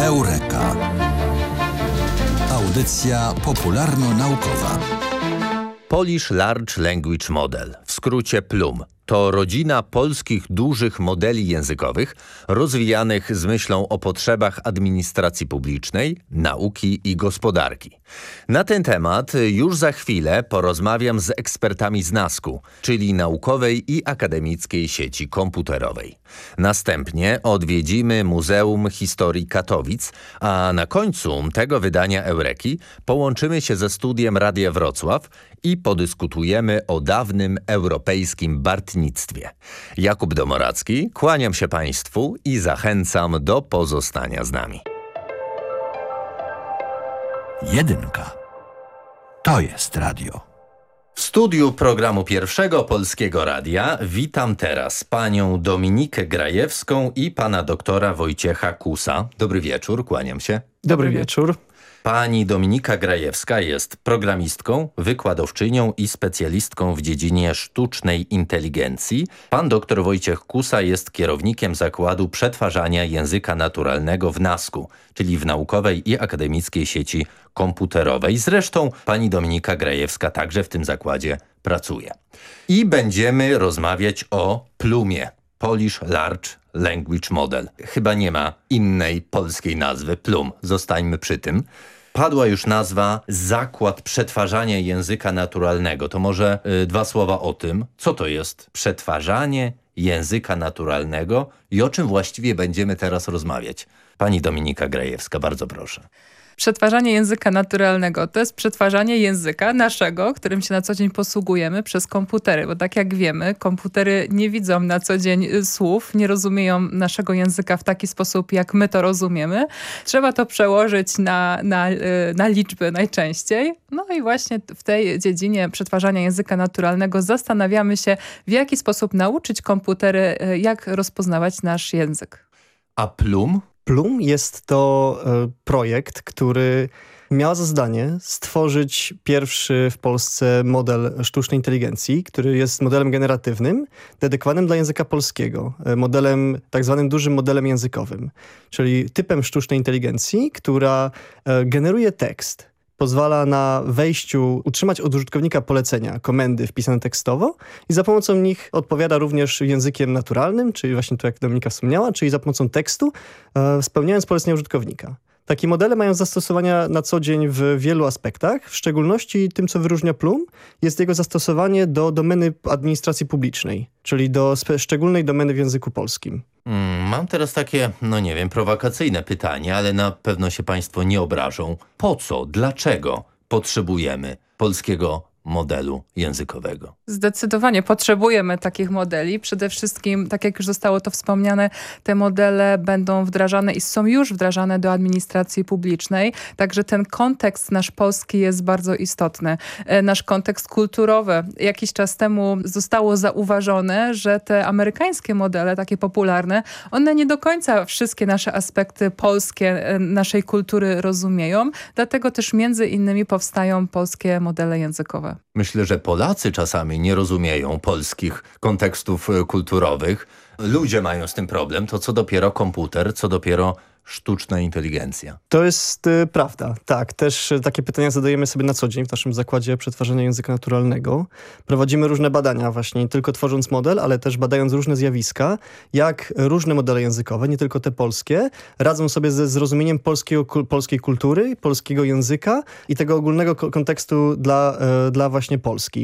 Eureka. Audycja popularno-naukowa. Polish Large Language Model, w skrócie PLUM, to rodzina polskich dużych modeli językowych rozwijanych z myślą o potrzebach administracji publicznej, nauki i gospodarki. Na ten temat już za chwilę porozmawiam z ekspertami z NASK-u, czyli Naukowej i Akademickiej Sieci Komputerowej. Następnie odwiedzimy Muzeum Historii Katowic, a na końcu tego wydania Eureki połączymy się ze studiem Radia Wrocław i podyskutujemy o dawnym europejskim bartnictwie. Jakub Domoracki, kłaniam się Państwu i zachęcam do pozostania z nami. Jedynka. To jest radio. W studiu programu Pierwszego Polskiego Radia witam teraz panią Dominikę Grajewską i pana doktora Wojciecha Kusa. Dobry wieczór, kłaniam się. Dobry wieczór. Pani Dominika Grajewska jest programistką, wykładowczynią i specjalistką w dziedzinie sztucznej inteligencji. Pan dr Wojciech Kusa jest kierownikiem Zakładu Przetwarzania Języka Naturalnego w NASK-u, czyli w Naukowej i Akademickiej Sieci Komputerowej. Zresztą pani Dominika Grajewska także w tym zakładzie pracuje. I będziemy rozmawiać o PLUM-ie. Polish Large Language Model. Chyba nie ma innej polskiej nazwy. PLUM. Zostańmy przy tym. Padła już nazwa Zakład Przetwarzania Języka Naturalnego. To może dwa słowa o tym, co to jest przetwarzanie języka naturalnego i o czym właściwie będziemy teraz rozmawiać. Pani Dominika Grajewska, bardzo proszę. Przetwarzanie języka naturalnego to jest przetwarzanie języka naszego, którym się na co dzień posługujemy przez komputery, bo tak jak wiemy, komputery nie widzą na co dzień słów, nie naszego języka w taki sposób, jak my to rozumiemy. Trzeba to przełożyć na liczby najczęściej. No i właśnie w tej dziedzinie przetwarzania języka naturalnego zastanawiamy się, w jaki sposób nauczyć komputery, jak rozpoznawać nasz język. A PLUM? PLUM jest to projekt, który miał za zadanie stworzyć pierwszy w Polsce model sztucznej inteligencji, który jest modelem generatywnym, dedykowanym dla języka polskiego, modelem, tak zwanym dużym modelem językowym, czyli typem sztucznej inteligencji, która generuje tekst. Pozwala na wejściu utrzymać od użytkownika polecenia, komendy wpisane tekstowo i za pomocą nich odpowiada również językiem naturalnym, czyli właśnie to, jak Dominika wspomniała, czyli za pomocą tekstu, spełniając polecenia użytkownika. Takie modele mają zastosowania na co dzień w wielu aspektach, w szczególności tym, co wyróżnia PLUM, jest jego zastosowanie do domeny administracji publicznej, czyli do szczególnej domeny w języku polskim. Mam teraz takie, prowokacyjne pytanie, ale na pewno się Państwo nie obrażą. Po co, dlaczego potrzebujemy polskiego modelu językowego? Zdecydowanie potrzebujemy takich modeli. Przede wszystkim, tak jak już zostało to wspomniane, te modele będą wdrażane i są już wdrażane do administracji publicznej. Także ten kontekst nasz polski jest bardzo istotny. Nasz kontekst kulturowy. Jakiś czas temu zostało zauważone, że te amerykańskie modele, takie popularne, one nie do końca wszystkie nasze aspekty polskie, naszej kultury rozumieją. Dlatego też między innymi powstają polskie modele językowe. Myślę, że Polacy czasami nie rozumieją polskich kontekstów kulturowych. Ludzie mają z tym problem, to co dopiero komputer, co dopiero sztuczna inteligencja. To jest prawda. Tak, też takie pytania zadajemy sobie na co dzień w naszym Zakładzie Przetwarzania Języka Naturalnego. Prowadzimy różne badania właśnie, nie tylko tworząc model, ale też badając różne zjawiska, jak różne modele językowe, nie tylko te polskie, radzą sobie ze zrozumieniem polskiej kultury, polskiego języka i tego ogólnego kontekstu dla właśnie Polski.